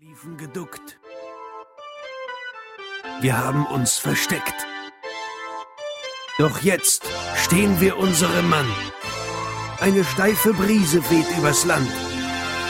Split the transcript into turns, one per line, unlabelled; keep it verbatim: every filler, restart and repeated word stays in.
Liefen geduckt. Wir haben uns versteckt. Doch jetzt stehen wir unserem Mann. Eine steife Brise weht übers Land.